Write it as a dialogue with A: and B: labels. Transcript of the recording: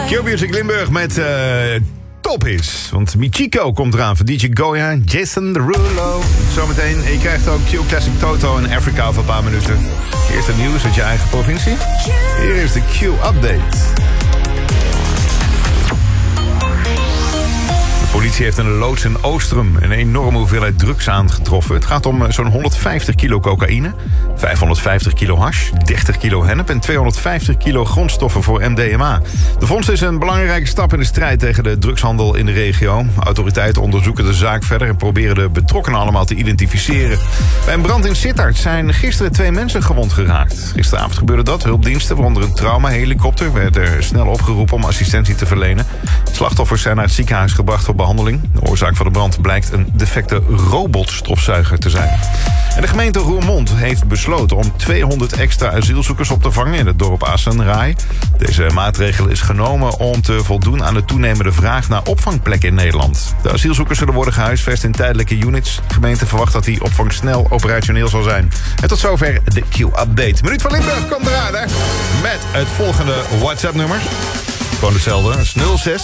A: Q-Music Limburg met Top is. Want Michiko komt eraan van DJ Goya, Jason Derulo. Zometeen. En je krijgt ook Q Classic Toto en Africa over een paar minuten. Eerst het nieuws uit je eigen provincie. Hier is de Q-update. De politie heeft in een loods in Oostrum een enorme hoeveelheid drugs aangetroffen. Het gaat om zo'n 150 kilo cocaïne, 550 kilo hash, 30 kilo hennep en 250 kilo grondstoffen voor MDMA. De vondst is een belangrijke stap in de strijd tegen de drugshandel in de regio. Autoriteiten onderzoeken de zaak verder en proberen de betrokkenen allemaal te identificeren. Bij een brand in Sittard zijn gisteren 2 mensen gewond geraakt. Gisteravond gebeurde dat. Hulpdiensten, waaronder een traumahelikopter, werden snel opgeroepen om assistentie te verlenen. Slachtoffers zijn naar het ziekenhuis gebracht voor behandeling. De oorzaak van de brand blijkt een defecte robotstofzuiger te zijn. En de gemeente Roermond heeft besloten om 200 extra asielzoekers op te vangen in het dorp Assen-Rai. Deze maatregel is genomen om te voldoen aan de toenemende vraag naar opvangplekken in Nederland. De asielzoekers zullen worden gehuisvest in tijdelijke units. De gemeente verwacht dat die opvang snel operationeel zal zijn. En tot zover de Q-update. Minuut van Limburg komt eraan, hè? Met het volgende WhatsApp-nummer. Gewoon hetzelfde. Dat is 06